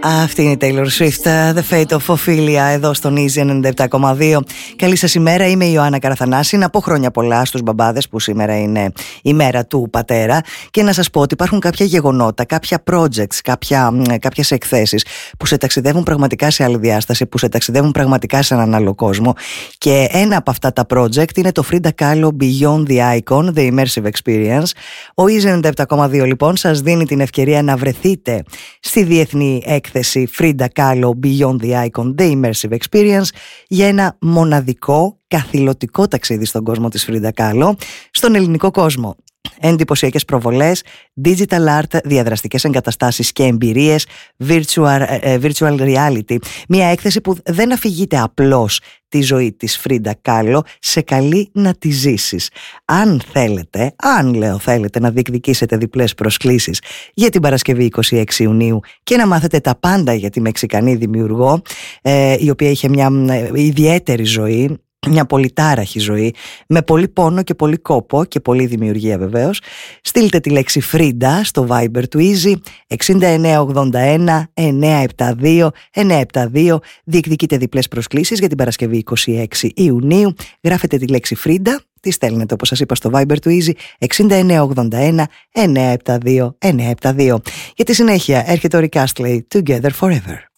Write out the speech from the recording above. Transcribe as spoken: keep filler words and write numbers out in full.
Αυτή είναι η Taylor Swift, The Fate of Ophelia, εδώ στον Easy ενενήντα επτά κόμμα δύο. Καλή σας ημέρα, είμαι η Ιωάννα Καραθανάση. Να πω χρόνια πολλά στους μπαμπάδες που σήμερα είναι η μέρα του πατέρα και να σας πω ότι υπάρχουν κάποια γεγονότα, κάποια projects, κάποια, κάποιες εκθέσεις που σε ταξιδεύουν πραγματικά σε άλλη διάσταση, που σε ταξιδεύουν πραγματικά σε έναν άλλο κόσμο. Και ένα από αυτά τα project είναι το Frida Kahlo Beyond the Icon, The Immersive Experience. Ο Easy ενενήντα επτά κόμμα δύο λοιπόν σας δίνει την ευκαιρία να βρεθείτε στη διεθνή έκθεση Frida Kahlo Beyond the Icon, The Immersive Experience, για ένα μοναδικό καθηλωτικό ταξίδι στον κόσμο της Frida Kahlo, στον ελληνικό κόσμο. Εντυπωσιακές προβολές, digital art, διαδραστικές εγκαταστάσεις και εμπειρίες, virtual, virtual reality. Μια έκθεση που δεν αφηγείται απλώς τη ζωή της Frida Kahlo, σε καλεί να τη ζήσεις. Αν θέλετε, αν λέω θέλετε να διεκδικήσετε διπλές προσκλήσεις για την Παρασκευή είκοσι έξι Ιουνίου και να μάθετε τα πάντα για τη Μεξικανή δημιουργό, ε, η οποία είχε μια ιδιαίτερη ζωή, μια πολυτάραχη ζωή, με πολύ πόνο και πολύ κόπο και πολύ δημιουργία βεβαίως, στείλτε τη λέξη Frida στο Viber του Easy εξήντα εννέα ογδόντα ένα εννιακόσια εβδομήντα δύο εννιακόσια εβδομήντα δύο. Διεκδικείτε διπλές προσκλήσεις για την Παρασκευή είκοσι έξι Ιουνίου. Γράφετε τη λέξη Frida, τη στέλνετε όπως σας είπα στο Viber του Easy εξήντα εννέα ογδόντα ένα εννιακόσια εβδομήντα δύο εννιακόσια εβδομήντα δύο. Για τη συνέχεια έρχεται ο Rick Astley, Together Forever.